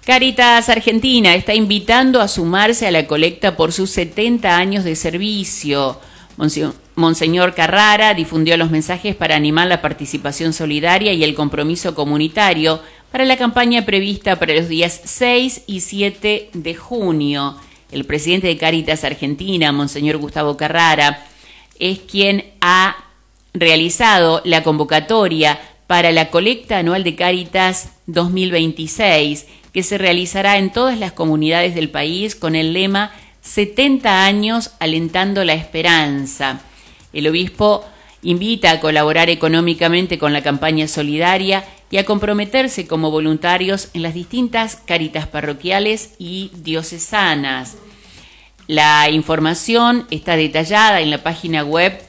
Cáritas Argentina está invitando a sumarse a la colecta por sus 70 años de servicio. Monseñor Carrara difundió los mensajes para animar la participación solidaria y el compromiso comunitario para la campaña prevista para los días 6 y 7 de junio. El presidente de Cáritas Argentina, Monseñor Gustavo Carrara, es quien ha realizado la convocatoria para la colecta anual de Cáritas 2026, que se realizará en todas las comunidades del país con el lema 70 años alentando la esperanza. El obispo invita a colaborar económicamente con la campaña solidaria y a comprometerse como voluntarios en las distintas cáritas parroquiales y diocesanas. La información está detallada en la página web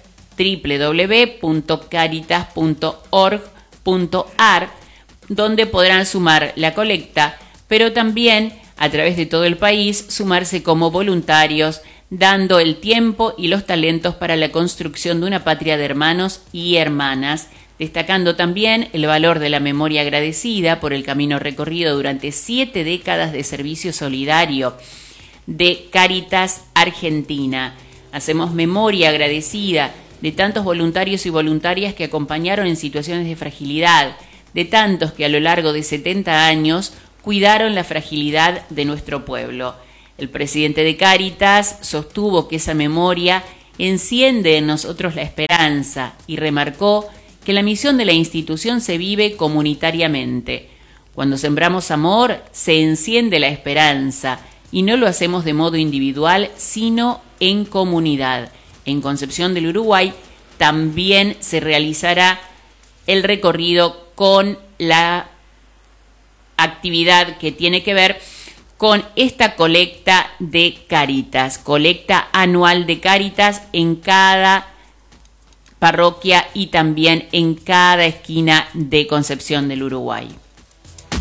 www.caritas.org.ar, donde podrán sumar la colecta, pero también a través de todo el país sumarse como voluntarios, dando el tiempo y los talentos para la construcción de una patria de hermanos y hermanas, destacando también el valor de la memoria agradecida por el camino recorrido durante 7 décadas de servicio solidario de Cáritas Argentina. Hacemos memoria agradecida de tantos voluntarios y voluntarias que acompañaron en situaciones de fragilidad, de tantos que a lo largo de 70 años cuidaron la fragilidad de nuestro pueblo. El presidente de Cáritas sostuvo que esa memoria enciende en nosotros la esperanza y remarcó que la misión de la institución se vive comunitariamente. Cuando sembramos amor, se enciende la esperanza y no lo hacemos de modo individual, sino en comunidad. En Concepción del Uruguay también se realizará el recorrido con la actividad que tiene que ver con esta colecta de Cáritas, colecta anual de Cáritas en cada parroquia y también en cada esquina de Concepción del Uruguay.